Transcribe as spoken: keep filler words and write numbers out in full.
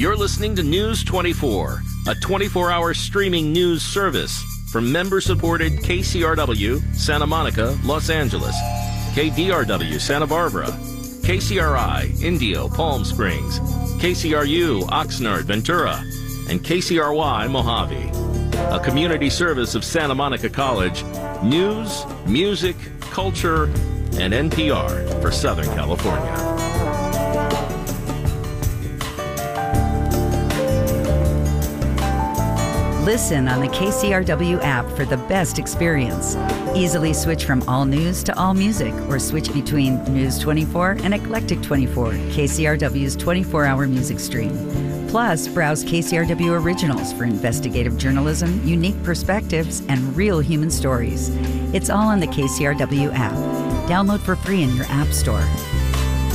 You're listening to News twenty-four, a twenty-four hour streaming news service from member-supported K C R W, Santa Monica, Los Angeles, K D R W, Santa Barbara, K C R I, Indio, Palm Springs, K C R U, Oxnard, Ventura, and K C R Y, Mojave. A community service of Santa Monica College, news, music, culture, and N P R for Southern California. Listen on the K C R W app for the best experience. Easily switch from all news to all music, or switch between News twenty-four and Eclectic twenty-four, K C R W's twenty-four hour music stream. Plus, browse K C R W Originals for investigative journalism, unique perspectives, and real human stories. It's all on the K C R W app. Download for free in your app store.